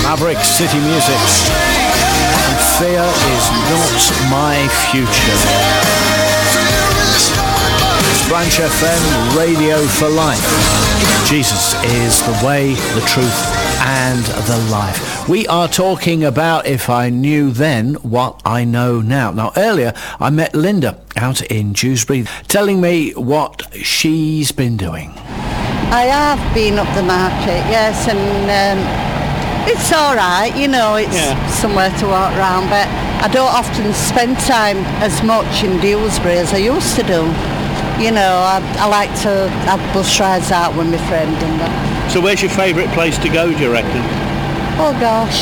Maverick City Music. And fear is not my future. Branch FM, Radio for Life. Jesus is the way, the truth, and the life. We are talking about if I knew then what I know now. Now, earlier I met Linda out in Dewsbury telling me what she's been doing. I have been up the market, yes, and it's all right, you know, it's somewhere to walk around, but I don't often spend time as much in Dewsbury as I used to do. You know, I like to have bus rides out with my friend and that. So where's your favourite place to go, do you reckon? Oh gosh,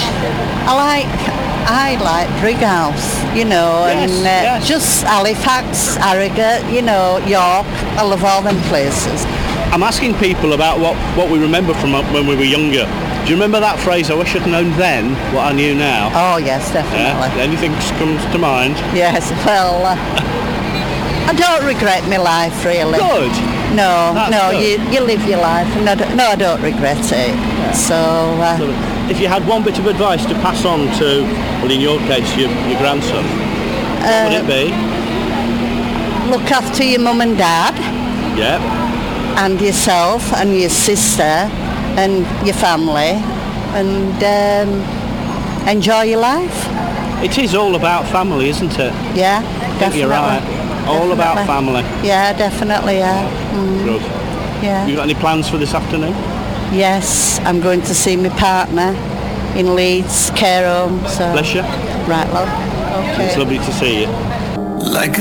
I like Brighouse, you know, and just Halifax, Harrogate, you know, York. I love all them places. I'm asking people about what we remember from when we were younger. Do you remember that phrase, I wish I'd known then what I knew now? Oh yes, definitely. Yeah? Anything comes to mind? Yes, well, I don't regret my life really. Good. No, That's no, good. you live your life, and I don't regret it. Yeah. So, if you had one bit of advice to pass on to, well, in your case, your grandson, what would it be? Look after your mum and dad. Yeah. And yourself and your sister and your family, and enjoy your life. It is all about family, isn't it? Yeah, definitely. You're right. All about family. Yeah, definitely, yeah. Good. Yeah. You got any plans for this afternoon? Yes, I'm going to see my partner in Leeds, care home. So. Bless you. Right, love. Okay. It's lovely to see you. Like